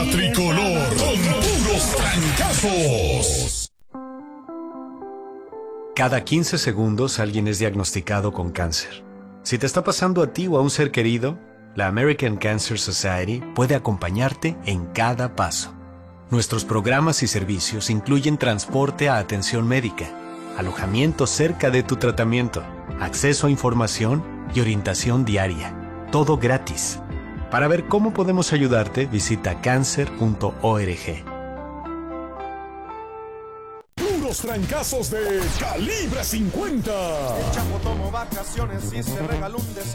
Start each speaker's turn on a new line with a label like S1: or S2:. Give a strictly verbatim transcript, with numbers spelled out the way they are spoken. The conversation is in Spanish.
S1: tricolor con puros trancazos.
S2: Cada quince segundos alguien es diagnosticado con cáncer. Si te está pasando a ti o a un ser querido, la American Cancer Society puede acompañarte en cada paso. Nuestros programas y servicios incluyen transporte a atención médica, alojamiento cerca de tu tratamiento, acceso a información y orientación diaria. Todo gratis. Para ver cómo podemos ayudarte, visita cancer punto org.
S1: Puros trancazos de Calibre cincuenta.
S3: El Chapo tomó vacaciones y se regaló un descanso.